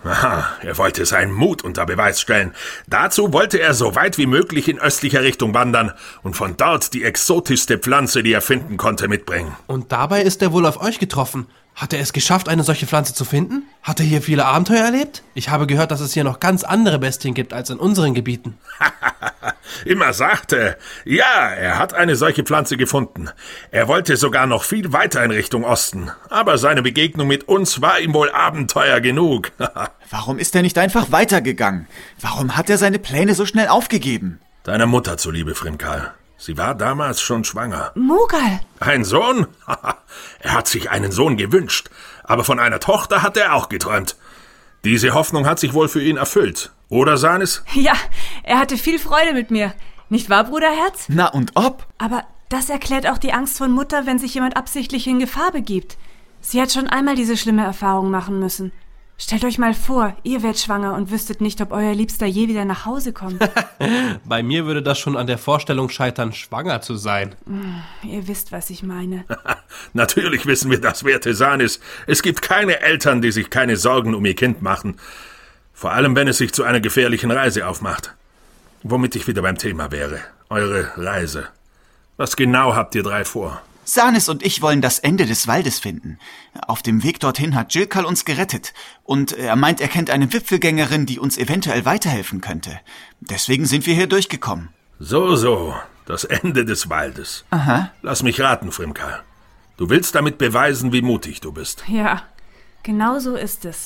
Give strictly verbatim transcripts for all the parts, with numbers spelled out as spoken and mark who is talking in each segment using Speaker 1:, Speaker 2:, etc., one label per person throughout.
Speaker 1: Aha, er wollte seinen Mut unter Beweis stellen. Dazu wollte er so weit wie möglich in östlicher Richtung wandern und von dort die exotischste Pflanze, die er finden konnte, mitbringen.
Speaker 2: Und dabei ist er wohl auf euch getroffen. Hat er es geschafft, eine solche Pflanze zu finden? Hat er hier viele Abenteuer erlebt? Ich habe gehört, dass es hier noch ganz andere Bestien gibt als in unseren Gebieten.
Speaker 1: Immer sagte, ja, er hat eine solche Pflanze gefunden. Er wollte sogar noch viel weiter in Richtung Osten. Aber seine Begegnung mit uns war ihm wohl Abenteuer genug.
Speaker 3: Warum ist er nicht einfach weitergegangen? Warum hat er seine Pläne so schnell aufgegeben?
Speaker 1: Deiner Mutter zuliebe, Frimkal. Sie war damals schon schwanger.
Speaker 4: Mughal!
Speaker 1: Ein Sohn? Er hat sich einen Sohn gewünscht. Aber von einer Tochter hat er auch geträumt. Diese Hoffnung hat sich wohl für ihn erfüllt. Oder, Sanis?
Speaker 4: Ja, er hatte viel Freude mit mir. Nicht wahr, Bruderherz?
Speaker 3: Na und ob?
Speaker 4: Aber das erklärt auch die Angst von Mutter, wenn sich jemand absichtlich in Gefahr begibt. Sie hat schon einmal diese schlimme Erfahrung machen müssen. Stellt euch mal vor, ihr wärt schwanger und wüsstet nicht, ob euer Liebster je wieder nach Hause kommt.
Speaker 2: Bei mir würde das schon an der Vorstellung scheitern, schwanger zu sein.
Speaker 4: Ihr wisst, was ich meine.
Speaker 1: Natürlich wissen wir das, werte Sanis. Es gibt keine Eltern, die sich keine Sorgen um ihr Kind machen. Vor allem, wenn es sich zu einer gefährlichen Reise aufmacht. Womit ich wieder beim Thema wäre. Eure Reise. Was genau habt ihr drei vor?
Speaker 3: Sanis und ich wollen das Ende des Waldes finden. Auf dem Weg dorthin hat Jilkal uns gerettet. Und er meint, er kennt eine Wipfelgängerin, die uns eventuell weiterhelfen könnte. Deswegen sind wir hier durchgekommen.
Speaker 1: So, so. Das Ende des Waldes.
Speaker 3: Aha.
Speaker 1: Lass mich raten, Frimkal. Du willst damit beweisen, wie mutig du bist.
Speaker 4: Ja, genau so ist es.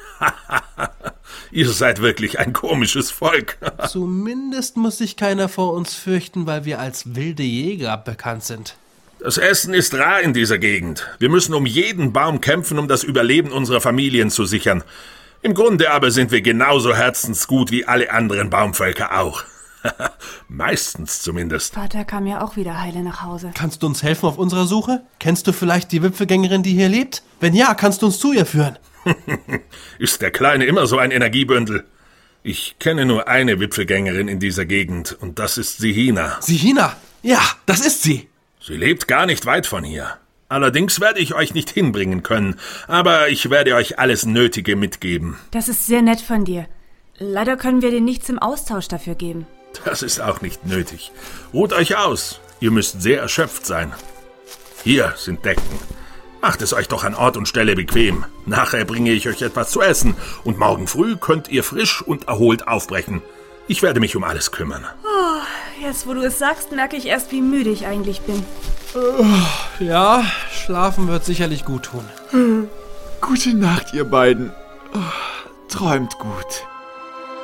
Speaker 1: Ihr seid wirklich ein komisches Volk.
Speaker 2: Zumindest muss sich keiner vor uns fürchten, weil wir als wilde Jäger bekannt sind.
Speaker 1: Das Essen ist rar in dieser Gegend. Wir müssen um jeden Baum kämpfen, um das Überleben unserer Familien zu sichern. Im Grunde aber sind wir genauso herzensgut wie alle anderen Baumvölker auch. Meistens zumindest.
Speaker 4: Vater kam ja auch wieder heile nach Hause.
Speaker 2: Kannst du uns helfen auf unserer Suche? Kennst du vielleicht die Wipfelgängerin, die hier lebt? Wenn ja, kannst du uns zu ihr führen.
Speaker 1: Ist der Kleine immer so ein Energiebündel? Ich kenne nur eine Wipfelgängerin in dieser Gegend und das ist Sihina.
Speaker 2: Sihina? Ja, das ist sie.
Speaker 1: Sie lebt gar nicht weit von hier. Allerdings werde ich euch nicht hinbringen können, aber ich werde euch alles Nötige mitgeben.
Speaker 4: Das ist sehr nett von dir. Leider können wir dir nichts im Austausch dafür geben.
Speaker 1: Das ist auch nicht nötig. Ruht euch aus. Ihr müsst sehr erschöpft sein. Hier sind Decken. Macht es euch doch an Ort und Stelle bequem. Nachher bringe ich euch etwas zu essen und morgen früh könnt ihr frisch und erholt aufbrechen. Ich werde mich um alles kümmern.
Speaker 4: Oh, jetzt, wo du es sagst, merke ich erst, wie müde ich eigentlich bin.
Speaker 2: Ja, schlafen wird sicherlich gut tun.
Speaker 3: Gute Nacht, ihr beiden. Oh, träumt gut.